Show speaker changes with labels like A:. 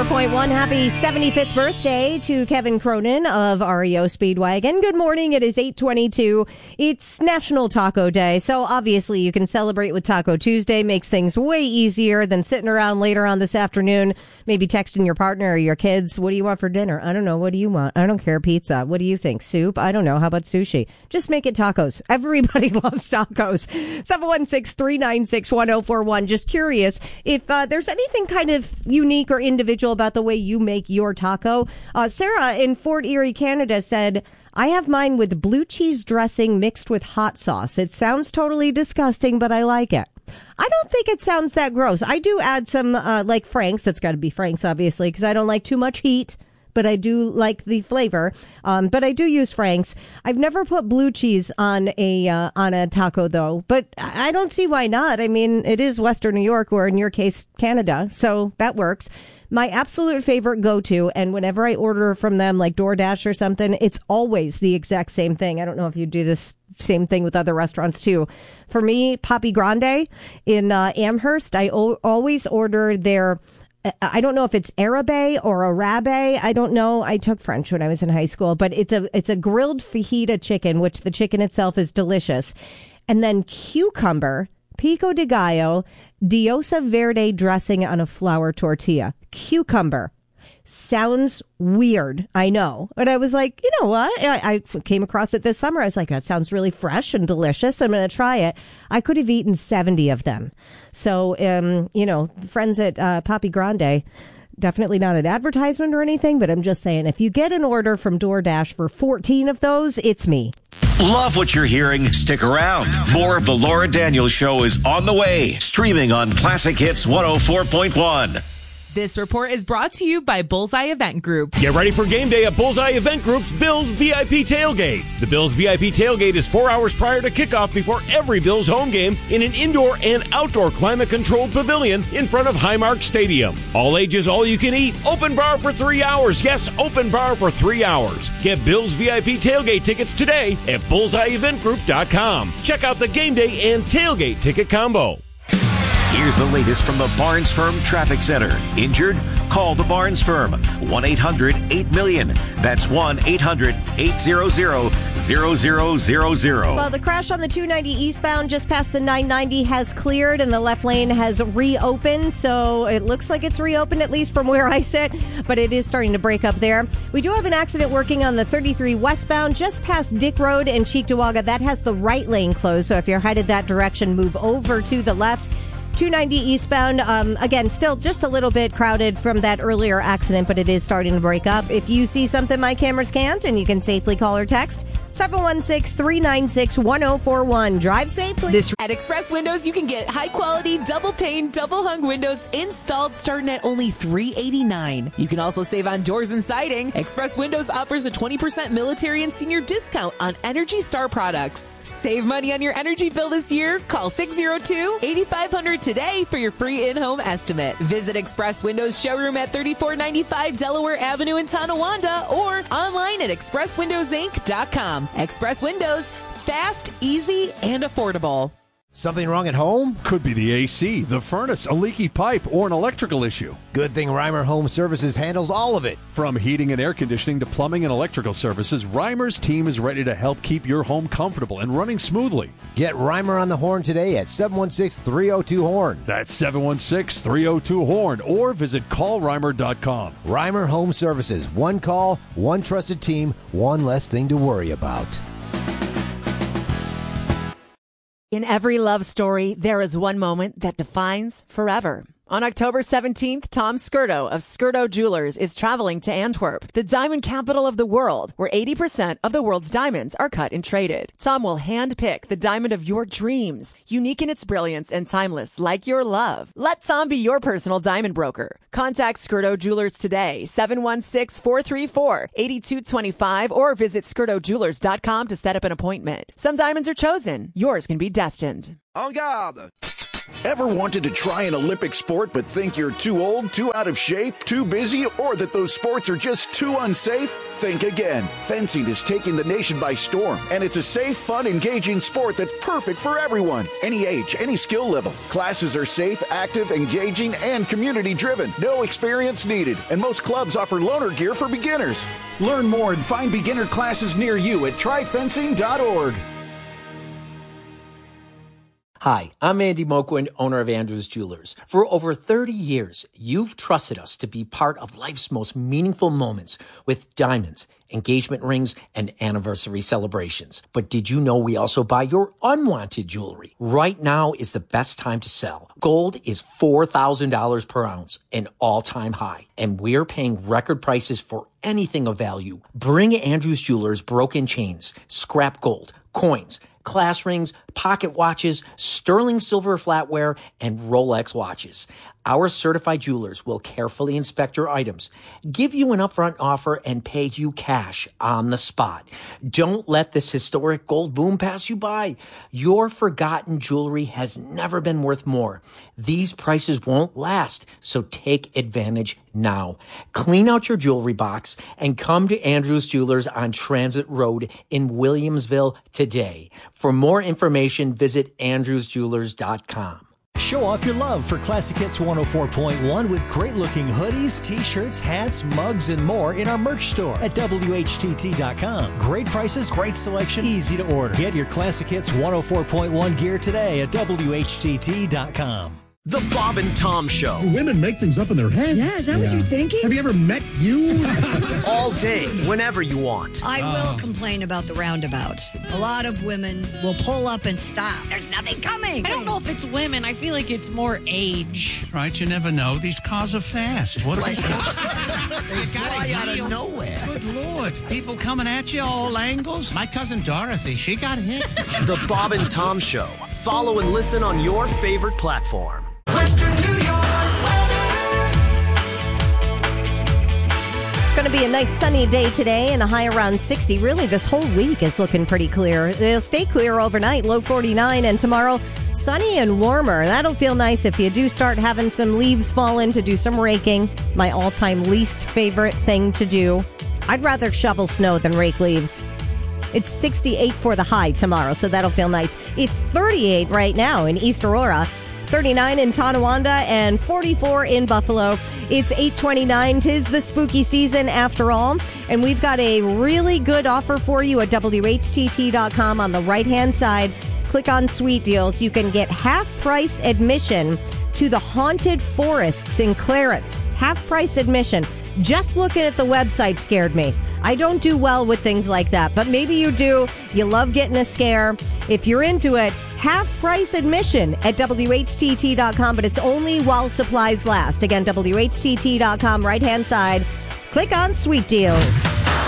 A: 104.1. Happy 75th birthday to Kevin Cronin of REO Speedwagon. Good morning. It is 8:22. It's National Taco Day, so obviously you can celebrate with Taco Tuesday. Makes things way easier than sitting around later on this afternoon, maybe texting your partner or your kids. What do you want for dinner? I don't know. What do you want? I don't care. Pizza. What do you think? Soup? I don't know. How about sushi? Just make it tacos. Everybody loves tacos. 716-396-1041. Just curious if there's anything kind of unique or individual about the way you make your taco. Sarah in Fort Erie, Canada said, I have mine with blue cheese dressing mixed with hot sauce. It sounds totally disgusting, but I like it. I don't think it sounds that gross. I do add some, like Frank's. It's got to be Frank's, obviously, because I don't like too much heat, but I do like the flavor. But I do use Frank's. I've never put blue cheese on a taco, though, but I don't see why not. I mean, it is Western New York, or in your case, Canada, so that works. My absolute favorite go-to, and whenever I order from them, like DoorDash or something, it's always the exact same thing. I don't know if you do this same thing with other restaurants, too. For me, Papi Grande in Amherst, I always order their... I don't know if it's Arabe or Arabe. I don't know. I took French when I was in high school, but it's a grilled fajita chicken, which the chicken itself is delicious. And then cucumber, pico de gallo, diosa verde dressing on a flour tortilla. Cucumber. Sounds weird, I know. But I was like, you know what? I came across it this summer. I was like, that sounds really fresh and delicious. I'm going to try it. I could have eaten 70 of them. So, friends at Papi Grande, definitely not an advertisement or anything, but I'm just saying, if you get an order from DoorDash for 14 of those, it's me.
B: Love what you're hearing? Stick around. More of the Laura Daniels Show is on the way. Streaming on Classic Hits 104.1.
C: This report is brought to you by Bullseye Event Group.
D: Get ready for game day at Bullseye Event Group's Bills VIP Tailgate. The Bills VIP Tailgate is 4 hours prior to kickoff before every Bills home game in an indoor and outdoor climate-controlled pavilion in front of Highmark Stadium. All ages, all you can eat. Open bar for 3 hours. Yes, open bar for 3 hours. Get Bills VIP Tailgate tickets today at bullseyeeventgroup.com. Check out the game day and tailgate ticket combo.
B: Here's the latest from the Barnes Firm Traffic Center. Injured? Call the Barnes Firm. 1-800-8-MILLION. That's 1-800-800-0000.
A: Well, the crash on the 290 eastbound just past the 990 has cleared and the left lane has reopened. So it looks like it's reopened, at least from where I sit, but it is starting to break up there. We do have an accident working on the 33 westbound just past Dick Road and Cheektowaga. That has the right lane closed. So if you're headed that direction, move over to the left. 290 eastbound, again, still just a little bit crowded from that earlier accident, but it is starting to break up. If you see something my cameras can't, and you can safely call or text 716-396-1041. Drive safely.
C: At Express Windows, you can get high-quality, double-pane, double-hung windows installed starting at only $389. You can also save on doors and siding. Express Windows offers a 20% military and senior discount on Energy Star products. Save money on your energy bill this year. Call 602-8500 today for your free in-home estimate. Visit Express Windows showroom at 3495 Delaware Avenue in Tonawanda or online at expresswindowsinc.com. Express Windows, fast, easy, and affordable.
E: Something wrong at home?
F: Could be the AC, the furnace, a leaky pipe, or an electrical issue.
E: Good thing Reimer Home Services handles all of it.
F: From heating and air conditioning to plumbing and electrical services, Reimer's team is ready to help keep your home comfortable and running smoothly.
E: Get Reimer on the horn today at 716-302-HORN.
F: That's 716-302-HORN, or visit callreimer.com.
E: Reimer Home Services. One call, one trusted team, one less thing to worry about.
G: In every love story, there is one moment that defines forever. On October 17th, Tom Skirto of Skirto Jewelers is traveling to Antwerp, the diamond capital of the world, where 80% of the world's diamonds are cut and traded. Tom will handpick the diamond of your dreams, unique in its brilliance and timeless, like your love. Let Tom be your personal diamond broker. Contact Skirto Jewelers today, 716-434-8225, or visit skirtojewelers.com to set up an appointment. Some diamonds are chosen. Yours can be destined.
H: En garde! Ever wanted to try an Olympic sport but think you're too old, too out of shape, too busy, or that those sports are just too unsafe? Think again. Fencing is taking the nation by storm, and it's a safe, fun, engaging sport that's perfect for everyone. Any age, any skill level. Classes are safe, active, engaging, and community-driven. No experience needed, and most clubs offer loaner gear for beginners. Learn more and find beginner classes near you at tryfencing.org.
I: Hi, I'm Andy Moquin, owner of Andrews Jewelers. For over 30 years, you've trusted us to be part of life's most meaningful moments with diamonds, engagement rings, and anniversary celebrations. But did you know we also buy your unwanted jewelry? Right now is the best time to sell. Gold is $4,000 per ounce, an all-time high, and we're paying record prices for anything of value. Bring Andrews Jewelers broken chains, scrap gold, coins, class rings, pocket watches, sterling silver flatware, and Rolex watches. Our certified jewelers will carefully inspect your items, give you an upfront offer, and pay you cash on the spot. Don't let this historic gold boom pass you by. Your forgotten jewelry has never been worth more. These prices won't last, so take advantage now. Clean out your jewelry box and come to Andrews Jewelers on Transit Road in Williamsville today. For more information, visit andrewsjewelers.com.
J: Show off your love for Classic Hits 104.1 with great-looking hoodies, T-shirts, hats, mugs, and more in our merch store at WHTT.com. Great prices, great selection, easy to order. Get your Classic Hits 104.1 gear today at WHTT.com.
K: The Bob and Tom Show.
L: Women make things up in their heads.
M: Yeah, is that what you're thinking?
L: Have you ever met you?
K: All day, whenever you want.
M: I will complain about the roundabouts. A lot of women will pull up and stop. There's nothing coming.
N: I don't know if it's women. I feel like it's more age.
L: Right, you never know. These cars are fast. What
O: they fly out of nowhere.
L: Good Lord. People coming at you all angles. My cousin Dorothy, she got hit.
K: The Bob and Tom Show. Follow and listen on your favorite platform.
A: Western New York weather. Going to be a nice sunny day today and a high around 60. Really, this whole week is looking pretty clear. It'll stay clear overnight, low 49, and tomorrow sunny and warmer. That'll feel nice if you do start having some leaves fall in to do some raking. My all-time least favorite thing to do. I'd rather shovel snow than rake leaves. It's 68 for the high tomorrow, so that'll feel nice. It's 38 right now in East Aurora. 39 in Tonawanda, and 44 in Buffalo. It's 8:29. 'Tis the spooky season after all, and we've got a really good offer for you at WHTT.com. On the right-hand side, click on Sweet Deals. You can get half-price admission to the Haunted Forests in Clarence. Half-price admission. Just looking at the website scared me. I don't do well with things like that, but maybe you do. You love getting a scare. If you're into it, half-price admission at WHTT.com, but it's only while supplies last. Again, WHTT.com, right-hand side. Click on Sweet Deals.